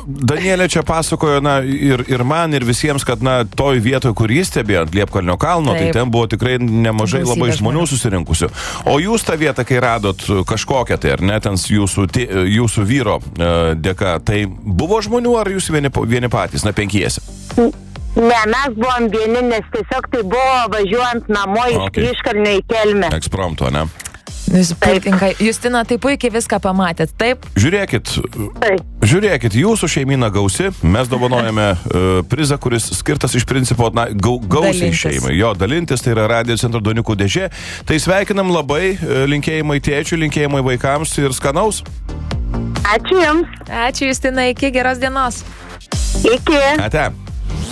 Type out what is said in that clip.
Danielė čia pasakojo, ir man, ir visiems, kad, toj vietoje, kur jis stebėjo ant Liepkalnio kalno, tai ten buvo tikrai nemažai labai žmonių susirinkusių. O jūs tą vietą, kai radot kažkokią, tai ar ne, ten jūsų vyro dėka, tai buvo žmonių, ar jūs vieni patys, 5? Ne, mes buvom vieni, nes tiesiog tai buvo važiuojant namo iš Kryžkalnio į Kelmę. Ekspromto, ne? Justina, tai puikiai viską pamatėt, taip? Žiūrėkit, jūsų šeimyna gausi, mes dovanojame prizą, kuris skirtas iš principo gausiai šeimai. Jo, dalintis, tai yra Radio Centro Duoniukų dėžė. Tai sveikinam labai, linkėjimai tėčiui, linkėjimai vaikams ir skanaus. Ačiū Jums. Ačiū, Justina, iki geros dienos. Iki. Ate.